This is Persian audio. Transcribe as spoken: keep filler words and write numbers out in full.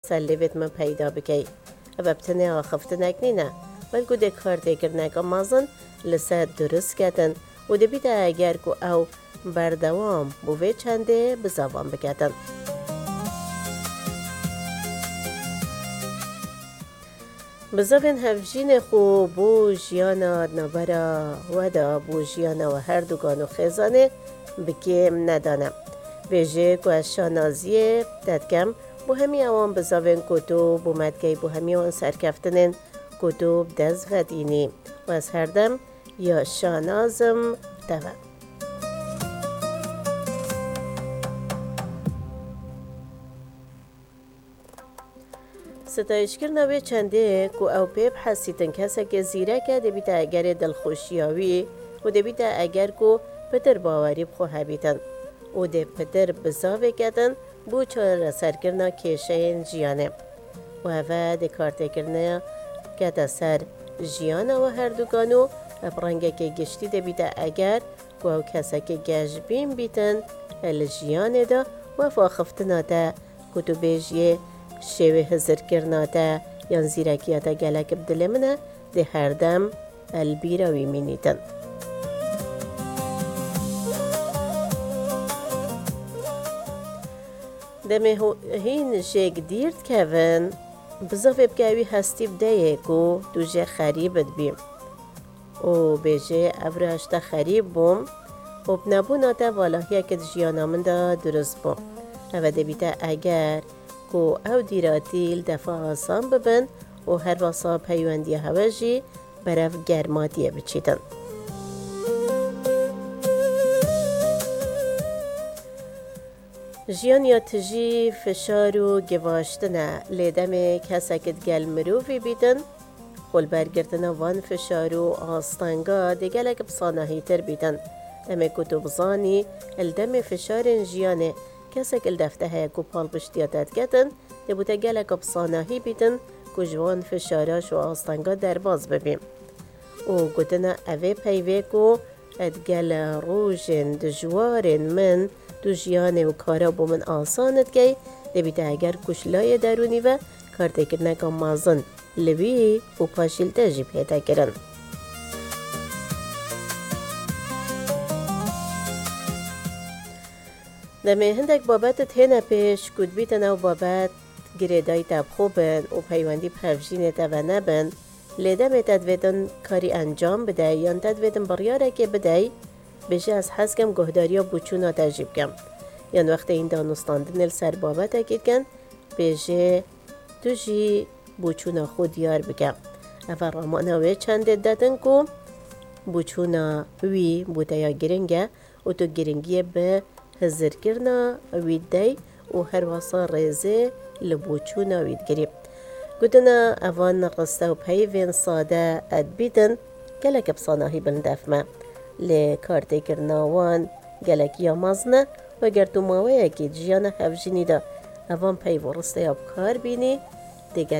سلیوت من پیدا بکی و بتنه آخفت نکنینه بلکو ده کارتی کرنگا مازن لسه درست کتن و ده بیده اگر که او بردوام بوه چنده بزاوان بکتن. بزاوین هفجین خو بو جیانا نبرا ودا بو جیانا و هر دوگانو خیزانه بکیم ندانم. بیجه که از شانازیه دادکم بو همی اوان بزاوین کتو بو مدگی بو همی اوان سرکفتنین کتو دز و دینی و از هر دم یا شانازم دوام. ستایشگر نوی چنده که او پیب حسیتن کسا که زیره که ده بیده اگر دلخوشیاوی و ده بیده اگر که پتر باوری بخو حبیتن و ده پتر بزاوی کدن بو چار سرکرنا کشه جیانه و اوه ده کارته کرنه که ده سر جیانه و هر دوگانو برنگه که گشتی ده بیده اگر که او کسا که گجبین بیتن الجیانه ده و فاخفتنا ده کتو بیجیه شوه هزر کرنا تا یان زیرکیات گلک بدل منه ده هر دم البیراوی مینیتن. دمه هین جگ دیرد کهون بزاف بگاوی هستی بدهیه که دوجه خریبت بیم و بیجه افراشتا خریب بوم و بنابونا تا والاهیه که جیانا من دا درست بوم او ده بیتا اگر که او دیراتیل دفع آسان ببن و هر واسا پیوندی هواجی برف گرماتیه بچیدن. جیان یا تجی فشار و گواشتنه لیدم کسکت گل مروفی بیدن خل برگردن وان فشار و آستانگا دیگلک بصانهی تر بیدن دم کتو بزانی الدم فشار جیانه کسک الدفته های که پال بشتیاتت گتن ده بوده گلک بصانهی بیدن که جوان فشاراش و آستانگا در باز ببین و گوتنا اوه پیوه که ادگل روژن دجوارن من دو جیانه و کارا بو من آسانت گی ده بیده اگر کشلای درونی و کارته کرنگا مازن لوی و پاشیل تجی پیدا کرن. دمه هندک بابت هنه پیش کود بیتن او بابت گریدای تب خوبن و پیوندی پفجین تب نبن لیدم تدویدن کاری انجام بده یا تدویدن بریاره که بده بشه از حسکم گهداریا بوچونا تجیب کم یان وقت این دانستاندن سر بابت اکید کن بشه توشی بوچونا خود یار بکم افر رامانا وی چنده دادن که بوچونا وی بوده یا گرنگه و تو گرنگیه به هزر کرنا وید دی و هر واسا ریزه لبوچونا وید گریم گودنا اوان نقصه و پیوین ساده اد بیدن گلک بصانهی بلندفمه لی کارتی کرنا وان گلک یا مازنه و گرتو ماوه اکی جیان هفجینی دا اوان پیو رسته اب کار بینی دیگه